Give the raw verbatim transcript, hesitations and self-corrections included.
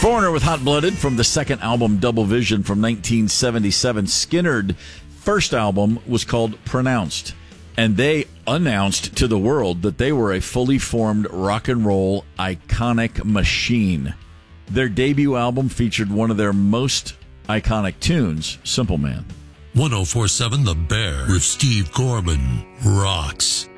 Foreigner with Hot Blooded from the second album Double Vision from nineteen seventy-seven. Skynyrd first album was called Pronounced, and they announced to the world that they were a fully formed rock and roll iconic machine. Their debut album featured one of their most iconic tunes, Simple Man. one oh four point seven The Bear with Steve Corbin rocks.